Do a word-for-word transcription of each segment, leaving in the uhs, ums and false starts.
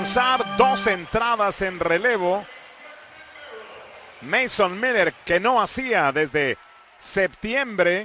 lanzar dos entradas en relevo. Mason Miller, que no hacía desde septiembre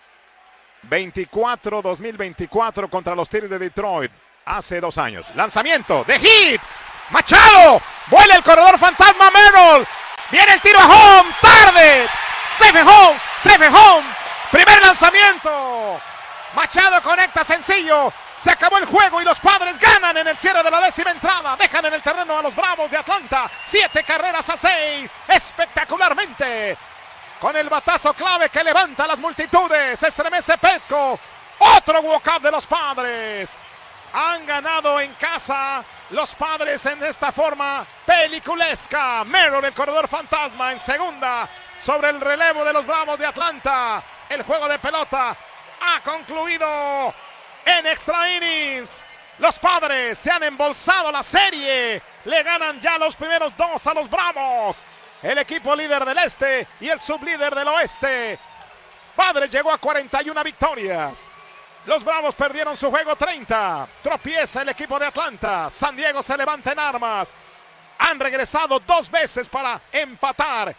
veinticuatro, dos mil veinticuatro contra los Tigres de Detroit hace dos años. Lanzamiento de hit. Machado. Vuela el corredor fantasma Merrill. Viene el tiro a home. Tarde. Safe and home. Safe and home. Primer lanzamiento. Machado conecta sencillo. Se acabó el juego y los Padres ganan en el cierre de la décima entrada. Dejan en el terreno a los Bravos de Atlanta. Siete carreras a seis. Espectacularmente. Con el batazo clave que levanta las multitudes. Estremece Petco. Otro walk-up de los Padres. Han ganado en casa los Padres en esta forma peliculesca. Merrill, el corredor fantasma, en segunda sobre el relevo de los Bravos de Atlanta. El juego de pelota ha concluido en extra innings. Los Padres se han embolsado la serie. Le ganan ya los primeros dos a los Bravos. El equipo líder del este y el sublíder del oeste. Padres llegó a cuarenta y una victorias. Los Bravos perdieron su juego treinta. Tropieza el equipo de Atlanta. San Diego se levanta en armas. Han regresado dos veces para empatar.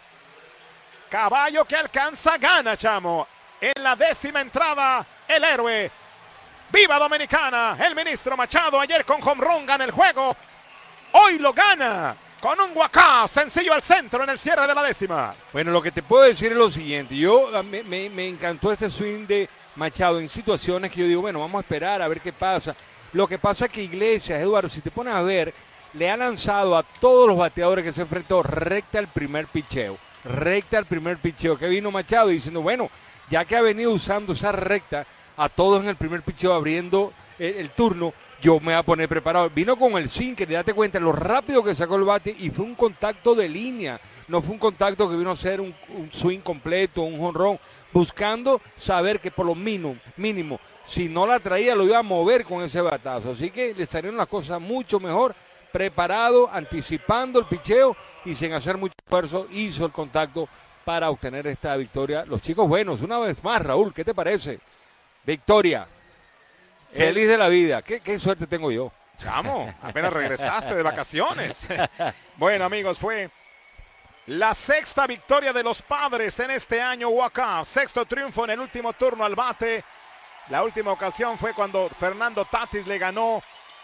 Caballo que alcanza, gana, chamo. En la décima entrada, el héroe. ¡Viva Dominicana! El ministro Machado ayer con home run gana el juego. Hoy lo gana con un walk-up sencillo al centro en el cierre de la décima. Bueno, lo que te puedo decir es lo siguiente. Yo me, me, me encantó este swing de Machado en situaciones que yo digo, bueno, vamos a esperar a ver qué pasa. Lo que pasa es que Iglesias, Eduardo, si te pones a ver, le ha lanzado a todos los bateadores que se enfrentó recta al primer picheo. Recta al primer picheo. Que vino Machado diciendo, bueno, ya que ha venido usando esa recta a todos en el primer picheo abriendo el, el turno, yo me voy a poner preparado. Vino con el sinker, date cuenta lo rápido que sacó el bate y fue un contacto de línea. No fue un contacto que vino a ser un, un swing completo, un jonrón, buscando saber que por lo mínimo, mínimo, si no la traía lo iba a mover con ese batazo. Así que le salieron las cosas mucho mejor, preparado, anticipando el picheo y sin hacer mucho esfuerzo hizo el contacto para obtener esta victoria. Los chicos buenos, una vez más, Raúl, ¿qué te parece? Victoria. Feliz de la vida. ¿Qué, qué suerte tengo yo? Chamo, apenas regresaste de vacaciones. Bueno, amigos, fue la sexta victoria de los Padres en este año walk-up. Sexto triunfo en el último turno al bate. La última ocasión fue cuando Fernando Tatis le ganó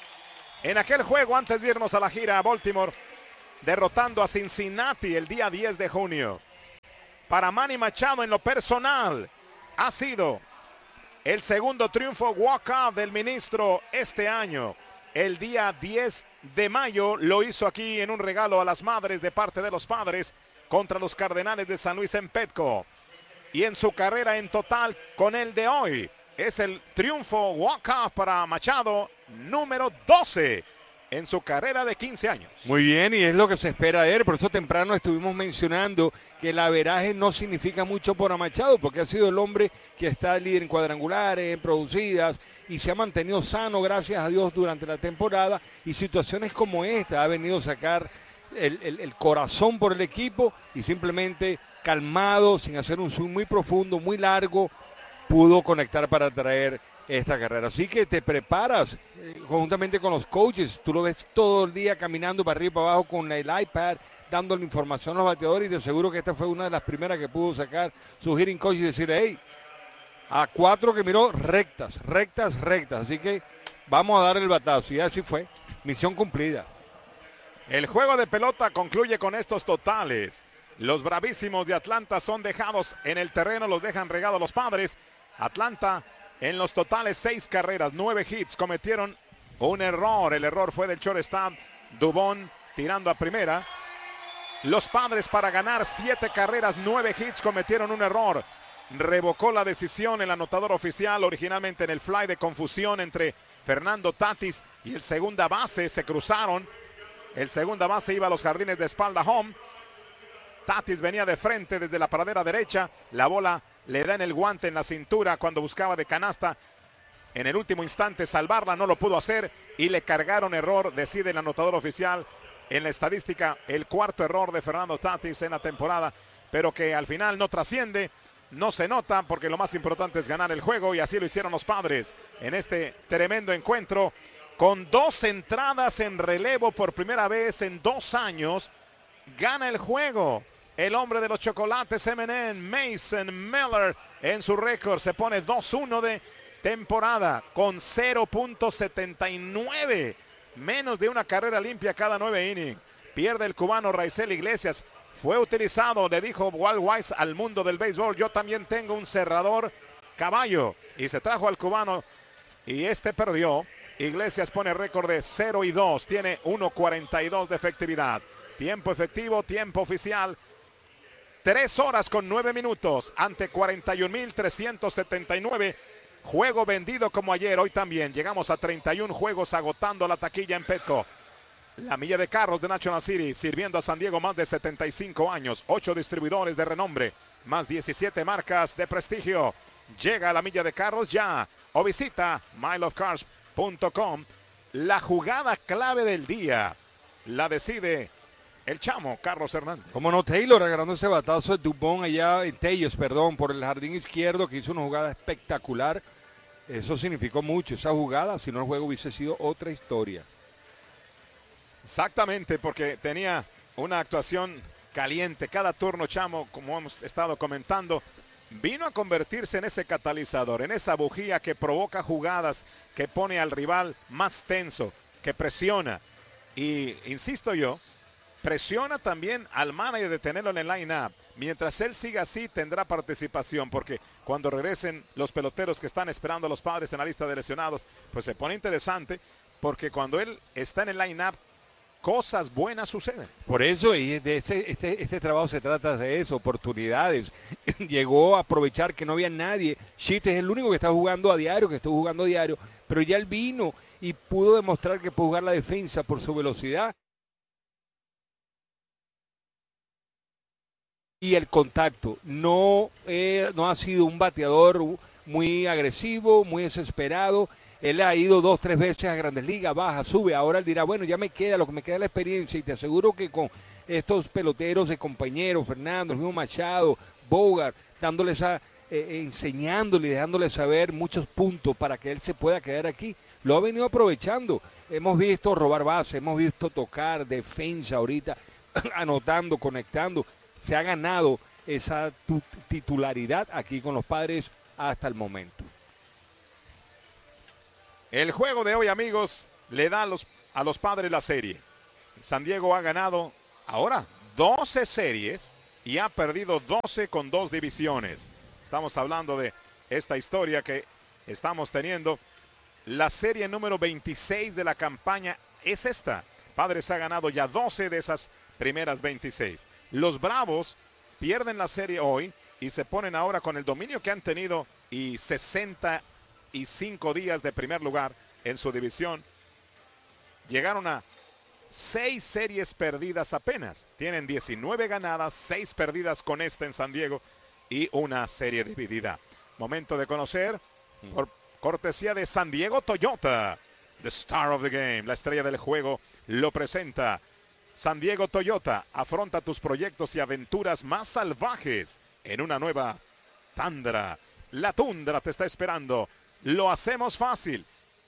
en aquel juego antes de irnos a la gira a Baltimore, derrotando a Cincinnati el día diez de junio. Para Manny Machado, en lo personal, ha sido el segundo triunfo walk-up del ministro este año. El día diez de mayo lo hizo aquí en un regalo a las madres de parte de los Padres contra los Cardenales de San Luis en Petco. Y en su carrera en total con el de hoy es el triunfo walk-up para Machado número doce en su carrera de quince años. Muy bien, y es lo que se espera de él. Por eso temprano estuvimos mencionando que el averaje no significa mucho para Machado, porque ha sido el hombre que está líder en cuadrangulares, en producidas, y se ha mantenido sano, gracias a Dios, durante la temporada. Y situaciones como esta ha venido a sacar el, el, el corazón por el equipo y simplemente calmado, sin hacer un swing muy profundo, muy largo, pudo conectar para traer esta carrera. Así que te preparas eh, conjuntamente con los coaches. Tú lo ves todo el día caminando para arriba y para abajo con el iPad, dándole información a los bateadores, y de seguro que esta fue una de las primeras que pudo sacar su hitting coach y decir, hey, a cuatro que miró rectas, rectas, rectas. Así que vamos a dar el batazo. Y así fue. Misión cumplida. El juego de pelota concluye con estos totales. Los bravísimos de Atlanta son dejados en el terreno, los dejan regados los Padres. Atlanta en los totales seis carreras, nueve hits, cometieron un error. El error fue del shortstop Dubón tirando a primera. Los Padres para ganar siete carreras, nueve hits, cometieron un error. Revocó la decisión el anotador oficial, originalmente en el fly de confusión entre Fernando Tatis y el segunda base. Se cruzaron. El segunda base iba a los jardines de espalda home. Tatis venía de frente desde la pradera derecha. La bola le da en el guante en la cintura cuando buscaba de canasta. En el último instante salvarla, no lo pudo hacer y le cargaron error, decide el anotador oficial. En la estadística, el cuarto error de Fernando Tatis en la temporada, pero que al final no trasciende, no se nota, porque lo más importante es ganar el juego, y así lo hicieron los Padres en este tremendo encuentro con dos entradas en relevo por primera vez en dos años, gana el juego. El hombre de los chocolates eme and eme, Mason Miller, en su récord se pone dos uno de temporada con cero punto setenta y nueve, menos de una carrera limpia cada nueve innings. Pierde el cubano Raisel Iglesias. Fue utilizado, le dijo Walt Weiss al mundo del béisbol, yo también tengo un cerrador caballo. Y se trajo al cubano y este perdió. Iglesias pone récord de cero y dos, tiene uno cuarenta y dos de efectividad. Tiempo efectivo, tiempo oficial, tres horas con nueve minutos ante cuarenta y un mil trescientos setenta y nueve. Juego vendido como ayer, hoy también. Llegamos a treinta y uno juegos agotando la taquilla en Petco. La milla de carros de National City, sirviendo a San Diego más de setenta y cinco años. ocho distribuidores de renombre, más diecisiete marcas de prestigio. Llega a la milla de carros ya, o visita mile of cars punto com. La jugada clave del día la decide el chamo Carlos Hernández. Como no, Taylor agarrando ese batazo de Dubón allá, en Tellos, perdón, por el jardín izquierdo, que hizo una jugada espectacular. Eso significó mucho, esa jugada, si no el juego hubiese sido otra historia. Exactamente, porque tenía una actuación caliente. Cada turno, chamo, como hemos estado comentando, vino a convertirse en ese catalizador, en esa bujía que provoca jugadas, que pone al rival más tenso, que presiona. Y, insisto yo, presiona también al manager de tenerlo en el line-up. Mientras él siga así, tendrá participación, porque cuando regresen los peloteros que están esperando a los Padres en la lista de lesionados, pues se pone interesante, porque cuando él está en el line-up, cosas buenas suceden. Por eso, y de este, este, este trabajo se trata de eso, oportunidades. Llegó a aprovechar que no había nadie. Sheet es el único que está jugando a diario, que está jugando a diario, pero ya él vino y pudo demostrar que puede jugar la defensa por su velocidad y el contacto. No, eh, no ha sido un bateador muy agresivo, muy desesperado. Él ha ido dos, tres veces a Grandes Ligas, baja, sube. Ahora él dirá, bueno, ya me queda, lo que me queda es la experiencia. Y te aseguro que con estos peloteros de compañeros, Fernando, el mismo Machado, Bogart, dándole esa, eh, enseñándole y dejándole saber muchos puntos para que él se pueda quedar aquí. Lo ha venido aprovechando. Hemos visto robar base, hemos visto tocar defensa ahorita, anotando, conectando. Se ha ganado esa titularidad aquí con los Padres hasta el momento. El juego de hoy, amigos, le da a los, a los Padres la serie. San Diego ha ganado ahora doce series y ha perdido doce con dos divisiones. Estamos hablando de esta historia que estamos teniendo. La serie número veintiséis de la campaña es esta. Padres ha ganado ya doce de esas primeras veintiséis. Los Bravos pierden la serie hoy y se ponen ahora con el dominio que han tenido y sesenta y cinco días de primer lugar en su división. Llegaron a seis series perdidas apenas. Tienen diecinueve ganadas, seis perdidas con esta en San Diego y una serie dividida. Momento de conocer, por cortesía de San Diego Toyota, the star of the game, la estrella del juego, lo presenta. San Diego Toyota, afronta tus proyectos y aventuras más salvajes en una nueva Tundra. La Tundra te está esperando. Lo hacemos fácil.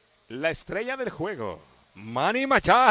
La estrella del juego. Manny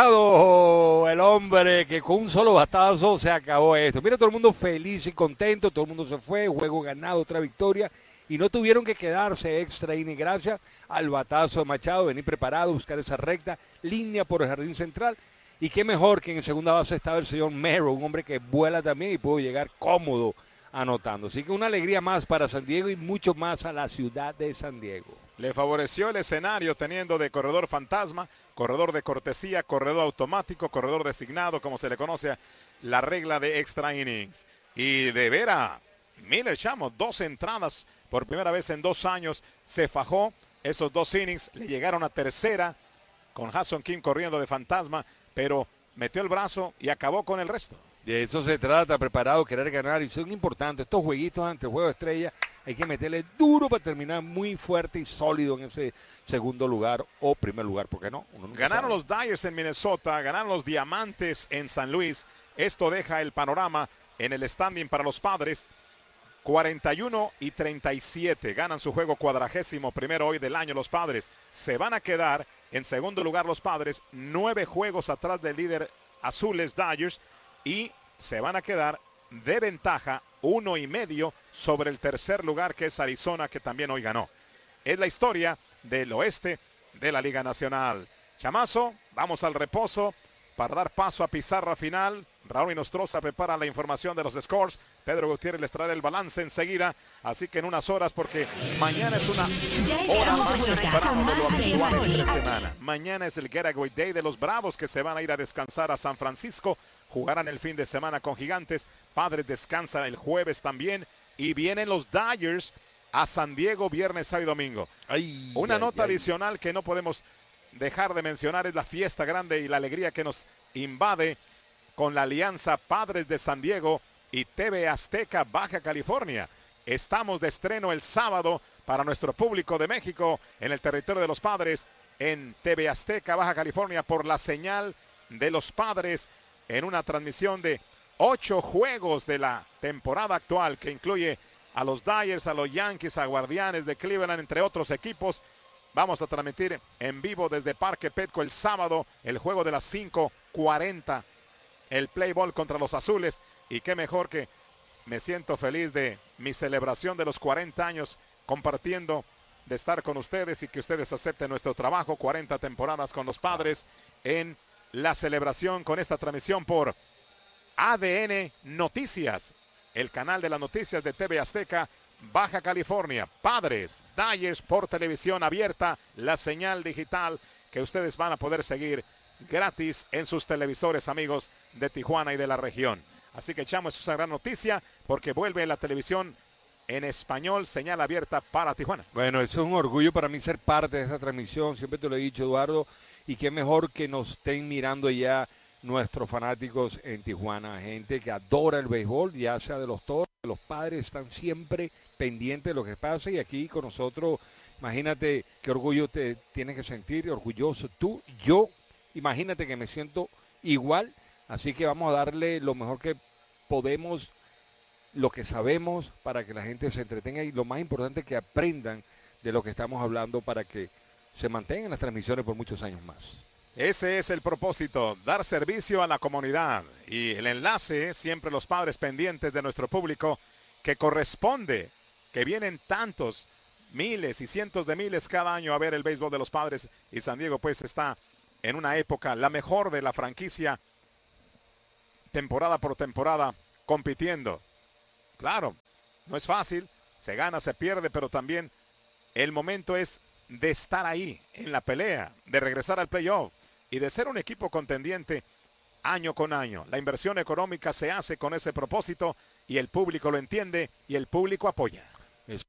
Machado, el hombre que con un solo batazo se acabó esto. Mira, todo el mundo feliz y contento, todo el mundo se fue, juego ganado, otra victoria. Y no tuvieron que quedarse extra inning gracias al batazo de Machado, venir preparado, buscar esa recta, línea por el jardín central. Y qué mejor que en segunda base estaba el señor Merrill, un hombre que vuela también y pudo llegar cómodo anotando. Así que una alegría más para San Diego y mucho más a la ciudad de San Diego. Le favoreció el escenario teniendo de corredor fantasma, corredor de cortesía, corredor automático, corredor designado, como se le conoce la regla de extra innings. Y de vera, Miller, chamo, dos entradas por primera vez en dos años, se fajó esos dos innings, le llegaron a tercera con Ha-Seong Kim corriendo de fantasma, pero metió el brazo y acabó con el resto. De eso se trata, preparado, querer ganar, y son importantes estos jueguitos ante el juego de estrella. Hay que meterle duro para terminar muy fuerte y sólido en ese segundo lugar o primer lugar, ¿por qué no? Uno ganaron sabe. Los Dyers en Minnesota, ganaron los Diamantes en San Luis. Esto deja el panorama en el standing para los Padres. cuarenta y uno y treinta y siete, ganan su juego cuadragésimo primero hoy del año los Padres. Se van a quedar En segundo lugar los Padres, nueve juegos atrás del líder azules Dodgers y se van a quedar de ventaja uno y medio sobre el tercer lugar que es Arizona, que también hoy ganó. Es la historia del oeste de la Liga Nacional. Chamazo, vamos al reposo para dar paso a pizarra final. Raúl Inostroza prepara la información de los scores. Pedro Gutiérrez les traerá el balance enseguida. Así que en unas horas, porque mañana es una hora más temprano de lo habitual entre semana. Mañana es el Getaway Day de los Bravos, que se van a ir a descansar a San Francisco. Jugarán el fin de semana con Gigantes. Padres descansan el jueves también. Y vienen los Dodgers a San Diego viernes, sábado y domingo. Ay, una ay, nota ay. adicional que no podemos dejar de mencionar es la fiesta grande y la alegría que nos invade con la alianza Padres de San Diego y T V Azteca Baja California. Estamos de estreno el sábado para nuestro público de México en el territorio de los Padres en T V Azteca Baja California por la señal de los Padres en una transmisión de ocho juegos de la temporada actual que incluye a los Dodgers, a los Yankees, a Guardianes de Cleveland, entre otros equipos. Vamos a transmitir en vivo desde Parque Petco el sábado el juego de las cinco cuarenta, el play ball contra los Azules. Y qué mejor que me siento feliz de mi celebración de los cuarenta años compartiendo, de estar con ustedes y que ustedes acepten nuestro trabajo, cuarenta temporadas con los Padres en la celebración con esta transmisión por A D N Noticias, el canal de las noticias de T V Azteca Baja California. Padres, Dodgers por televisión abierta, la señal digital que ustedes van a poder seguir gratis en sus televisores, amigos de Tijuana y de la región. Así que echamos esa gran noticia porque vuelve la televisión en español, señal abierta para Tijuana. Bueno, eso es un orgullo para mí ser parte de esta transmisión, siempre te lo he dicho, Eduardo, y qué mejor que nos estén mirando ya nuestros fanáticos en Tijuana, gente que adora el béisbol, ya sea de los Toros, de los Padres, están siempre pendientes de lo que pasa y aquí con nosotros, imagínate qué orgullo te tienes que sentir, orgulloso tú, yo, imagínate que me siento igual, así que vamos a darle lo mejor que podemos, lo que sabemos para que la gente se entretenga y lo más importante que aprendan de lo que estamos hablando para que se mantengan las transmisiones por muchos años más. Ese es el propósito, dar servicio a la comunidad y el enlace, siempre los Padres pendientes de nuestro público que corresponde, que vienen tantos miles y cientos de miles cada año a ver el béisbol de los Padres y San Diego pues está en una época la mejor de la franquicia, temporada por temporada compitiendo. Claro, no es fácil, se gana, se pierde, pero también el momento es de estar ahí en la pelea, de regresar al playoff y de ser un equipo contendiente año con año. La inversión económica se hace con ese propósito y el público lo entiende y el público apoya. Es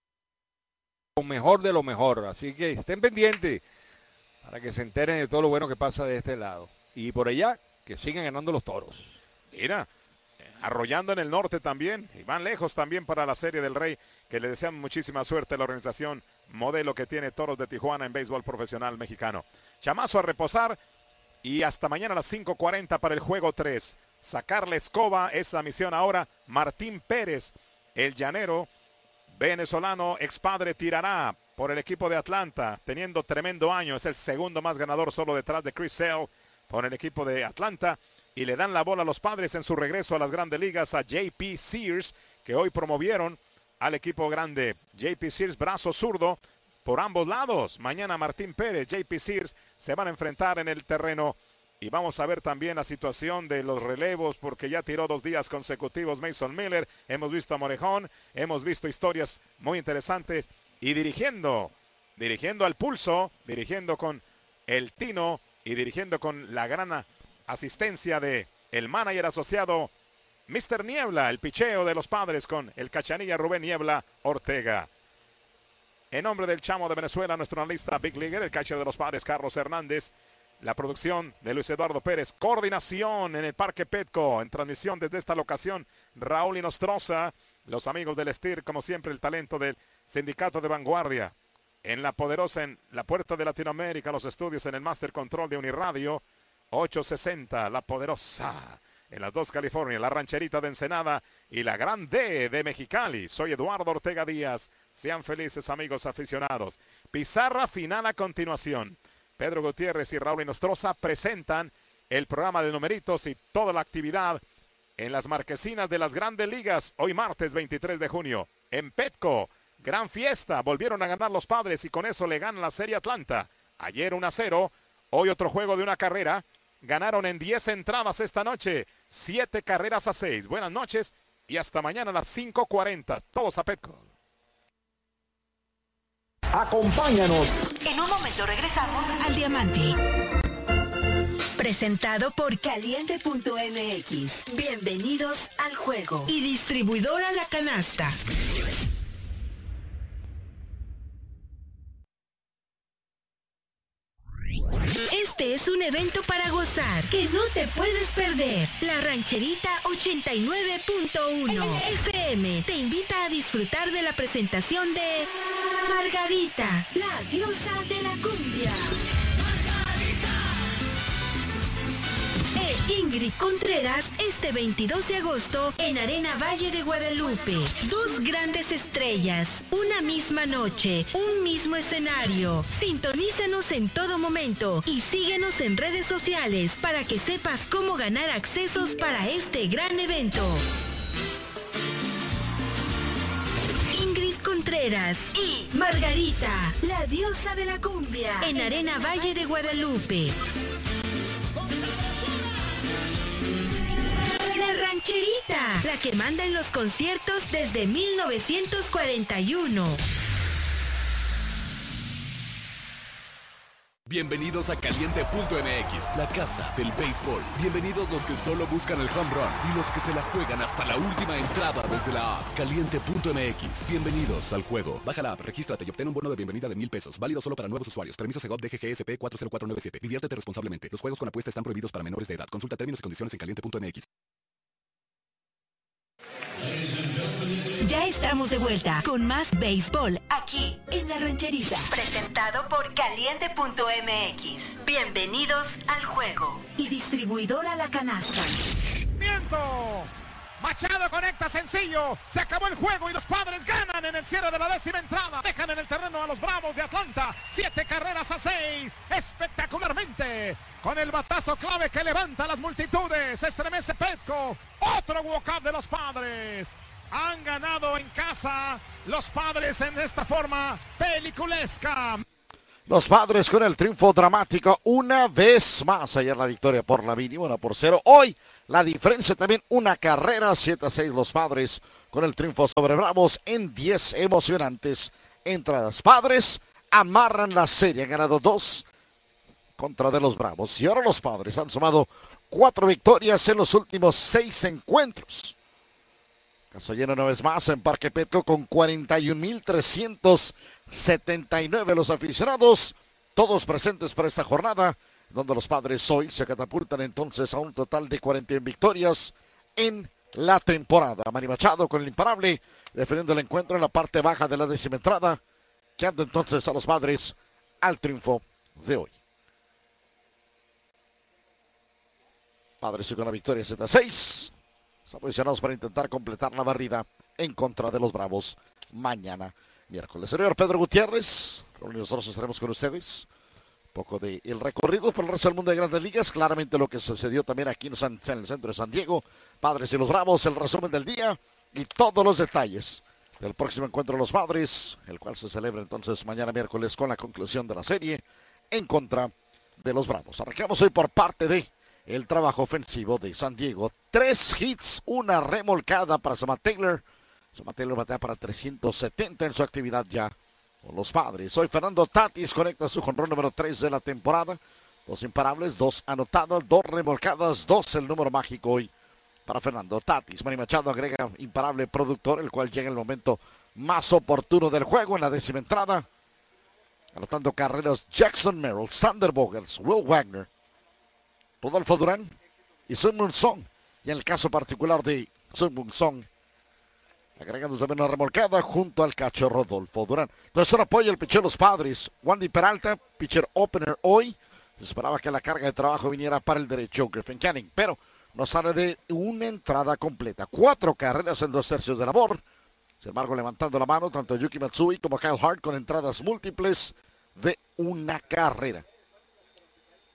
lo mejor de lo mejor, así que estén pendientes para que se enteren de todo lo bueno que pasa de este lado. Y por allá, que sigan ganando los Toros. Mira, arrollando en el norte también, y van lejos también para la Serie del Rey, que le desean muchísima suerte a la organización modelo que tiene Toros de Tijuana en béisbol profesional mexicano. Chamazo a reposar y hasta mañana a las cinco cuarenta para el juego tres. Sacar la escoba es la misión ahora. Martín Pérez, el llanero venezolano, expadre, tirará por el equipo de Atlanta, teniendo tremendo año. Es el segundo más ganador solo detrás de Chris Sale por el equipo de Atlanta. Y le dan la bola a los Padres en su regreso a las grandes ligas a J P Sears, que hoy promovieron al equipo grande. J P Sears, brazo zurdo por ambos lados. Mañana Martín Pérez, J P Sears se van a enfrentar en el terreno. Y vamos a ver también la situación de los relevos, porque ya tiró dos días consecutivos Mason Miller. Hemos visto a Morejón, hemos visto historias muy interesantes. Y dirigiendo, dirigiendo al pulso, dirigiendo con el tino y dirigiendo con la gran asistencia de el manager asociado mister Niebla, el picheo de los Padres con el cachanilla Rubén Niebla Ortega. En nombre del chamo de Venezuela, nuestro analista Big Leaguer, el catcher de los Padres Carlos Hernández, la producción de Luis Eduardo Pérez, coordinación en el Parque Petco, en transmisión desde esta locación Raúl Inostroza, los amigos del S T I R, como siempre el talento del Sindicato de Vanguardia, en la poderosa, en la puerta de Latinoamérica, los estudios en el Master Control de Uniradio, ochocientos sesenta, la poderosa, en las dos California, la rancherita de Ensenada y la gran D de Mexicali. Soy Eduardo Ortega Díaz, sean felices amigos aficionados. Pizarra final a continuación. Pedro Gutiérrez y Raúl Inostroza presentan el programa de numeritos y toda la actividad en las marquesinas de las grandes ligas. Hoy martes veintitrés de junio en Petco. Gran fiesta. Volvieron a ganar los Padres y con eso le ganan la serie Atlanta. Ayer uno a cero. Hoy otro juego de una carrera. Ganaron en diez entradas esta noche. siete carreras a seis. Buenas noches y hasta mañana a las cinco cuarenta. Todos a Petco. Acompáñanos. En un momento regresamos al Diamante. Presentado por Caliente punto M X. Bienvenidos al juego. Y distribuidora La Canasta. Este es un evento para gozar que no te puedes perder. La Rancherita ochenta y nueve punto uno F M te invita a disfrutar de la presentación de Margarita, la diosa de la cumbia. E Ingrid Contreras este veintidós de agosto en Arena Valle de Guadalupe. Dos grandes estrellas, una misma noche, un mismo escenario. Sintonízanos en todo momento y síguenos en redes sociales para que sepas cómo ganar accesos para este gran evento. Ingrid Contreras y Margarita, la diosa de la cumbia, en Arena Valle de Guadalupe. La Rancherita, la que manda en los conciertos desde mil novecientos cuarenta y uno. Bienvenidos a Caliente punto M X, la casa del béisbol. Bienvenidos los que solo buscan el home run y los que se la juegan hasta la última entrada desde la app. Caliente punto M X, bienvenidos al juego. Baja la app, regístrate y obtén un bono de bienvenida de mil pesos. Válido solo para nuevos usuarios. Permiso Segov D G G S P cuatro cero cuatro nueve siete. Diviértete responsablemente. Los juegos con apuesta están prohibidos para menores de edad. Consulta términos y condiciones en Caliente punto M X. Ya estamos de vuelta con más béisbol aquí en La Rancherita. Presentado por Caliente punto M X. Bienvenidos al juego. Y distribuidora La Canasta. ¡Miento! Machado conecta sencillo. Se acabó el juego y los Padres ganan en el cierre de la décima entrada. Dejan en el terreno a los Bravos de Atlanta. Siete carreras a seis. Espectacularmente. Con el batazo clave que levanta las multitudes. Estremece Petco. Otro walk-up de los Padres. Han ganado en casa los Padres en esta forma peliculesca. Los Padres con el triunfo dramático una vez más. Ayer la victoria por la mínima, una por cero. Hoy la diferencia también una carrera, siete a seis los Padres con el triunfo sobre Bravos en diez emocionantes entradas. Padres amarran la serie, han ganado dos contra de los Bravos. Y ahora los Padres han sumado cuatro victorias en los últimos seis encuentros. Caso lleno una vez más en Parque Petco con cuarenta y un mil trescientos setenta y nueve los aficionados, todos presentes para esta jornada, donde los Padres hoy se catapultan entonces a un total de cuarenta y una victorias en la temporada. Manny Machado con el imparable, defendiendo el encuentro en la parte baja de la décima entrada, que anda entonces a los Padres al triunfo de hoy. Padres con la victoria siete a seis. Están posicionados para intentar completar la barrida en contra de los Bravos mañana miércoles. Señor Pedro Gutiérrez, nosotros estaremos con ustedes. Un poco del de recorrido por el resto del mundo de Grandes Ligas. Claramente lo que sucedió también aquí en, San, en el centro de San Diego. Padres y los Bravos, el resumen del día y todos los detalles del próximo encuentro de los Padres, el cual se celebra entonces mañana miércoles con la conclusión de la serie en contra de los Bravos. Arrancamos hoy por parte de el trabajo ofensivo de San Diego. Tres hits, una remolcada para Samad Taylor. Samad Taylor batea para trescientos setenta en su actividad ya con los Padres. Hoy Fernando Tatis conecta su jonrón número tres de la temporada. Dos imparables, dos anotados, dos remolcadas, dos el número mágico hoy para Fernando Tatis. Manny Machado agrega imparable productor, el cual llega en el momento más oportuno del juego en la décima entrada. Anotando carreras Jackson Merrill, Sander Bogaerts, Will Wagner, Rodolfo Durán y Sun Moon Song. Y en el caso particular de Sun Moon Song, agregando también una remolcada junto al catcher Rodolfo Durán. Entonces un apoyo al pitcher de los Padres. Wandy Peralta, pitcher opener hoy. Se esperaba que la carga de trabajo viniera para el derecho Griffin Canning, pero no sale de una entrada completa. Cuatro carreras en dos tercios de labor. Sin embargo, levantando la mano tanto Yuki Matsui como Kyle Hart con entradas múltiples de una carrera.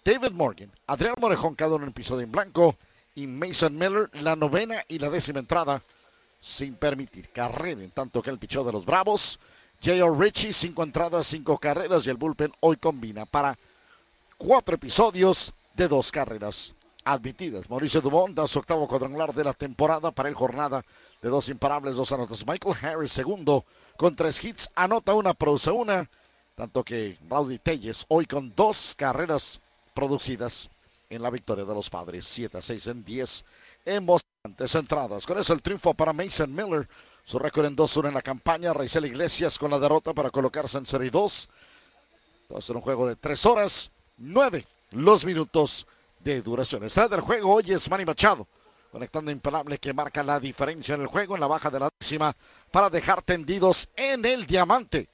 David Morgan, Adrián Morejón, cada uno en episodio en blanco, y Mason Miller, la novena y la décima entrada, sin permitir carrera, en tanto que el picheo de los Bravos, J R Ritchie, cinco entradas, cinco carreras, y el bullpen hoy combina para cuatro episodios de dos carreras admitidas. Mauricio Dubón da su octavo cuadrangular de la temporada para el jornada de dos imparables, dos anotas. Michael Harris, segundo, con tres hits, anota una, produce una, tanto que Rowdy Tellez hoy con dos carreras producidas en la victoria de los Padres, siete a seis en diez emocionantes entradas. Con eso el triunfo para Mason Miller, su récord en dos uno en la campaña. Raizel Iglesias con la derrota para colocarse en cero y dos. Va a ser un juego de tres horas, nueve los minutos de duración. Estrella del juego hoy es Manny Machado, conectando imparable que marca la diferencia en el juego en la baja de la décima para dejar tendidos en el diamante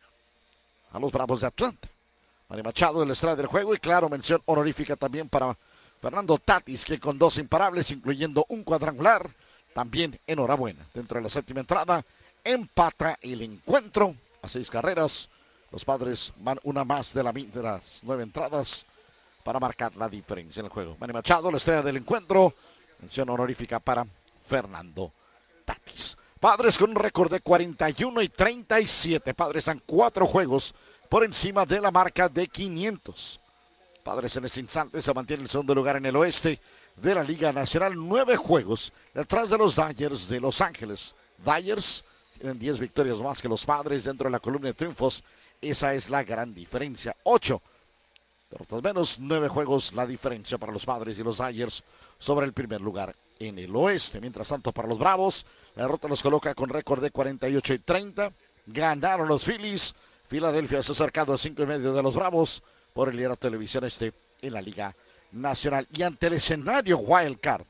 a los Bravos de Atlanta. Manny Machado, el estrella del juego, y claro, mención honorífica también para Fernando Tatis, que con dos imparables, incluyendo un cuadrangular, también enhorabuena. Dentro de la séptima entrada, empata el encuentro a seis carreras. Los Padres van una más de, la, de las nueve entradas para marcar la diferencia en el juego. Manny Machado, la estrella del encuentro, mención honorífica para Fernando Tatis. Padres con un récord de cuarenta y uno y treinta y siete. Padres han cuatro juegos por encima de la marca de quinientos. Padres en este instante se mantiene en el segundo lugar en el oeste de la Liga Nacional. Nueve juegos detrás de los Dodgers de Los Ángeles. Dodgers tienen diez victorias más que los Padres dentro de la columna de triunfos. Esa es la gran diferencia. Ocho derrotas menos, nueve juegos la diferencia para los Padres y los Dodgers sobre el primer lugar en el oeste. Mientras tanto, para los Bravos, la derrota los coloca con récord de cuarenta y ocho y treinta. Ganaron los Phillies. Filadelfia se ha acercado a cinco y medio de los Bravos por el liderato de televisión este en la Liga Nacional. Y ante el escenario Wild Card,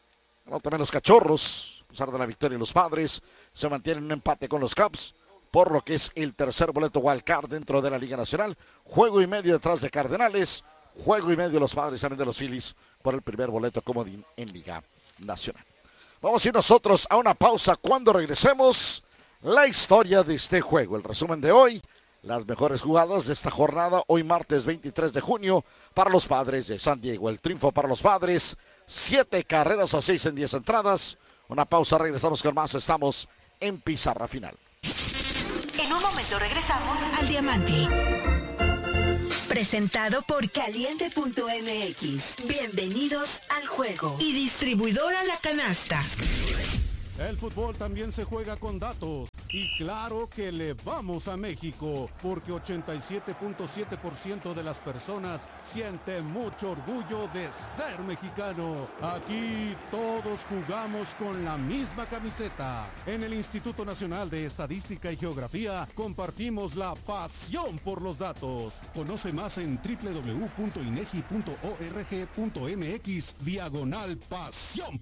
no también los Cachorros, a pesar de la victoria de los Padres, se mantienen en un empate con los Cubs, por lo que es el tercer boleto Wild Card dentro de la Liga Nacional. Juego y medio detrás de Cardenales, juego y medio los Padres también de los Phillies por el primer boleto comodín en Liga Nacional. Vamos a ir nosotros a una pausa. Cuando regresemos, la historia de este juego, el resumen de hoy, las mejores jugadas de esta jornada, hoy martes veintitrés de junio, para los Padres de San Diego. El triunfo para los Padres, siete carreras a seis en diez entradas. Una pausa, regresamos con más, estamos en Pizarra Final. En un momento regresamos al Diamante. Presentado por Caliente punto M X. Bienvenidos al juego. Y distribuidora La Canasta. El fútbol también se juega con datos. Y claro que le vamos a México, porque ochenta y siete punto siete por ciento de las personas sienten mucho orgullo de ser mexicano. Aquí todos jugamos con la misma camiseta. En el Instituto Nacional de Estadística y Geografía compartimos la pasión por los datos. Conoce más en doble u doble u doble u punto inegi punto org punto m x diagonal pasión.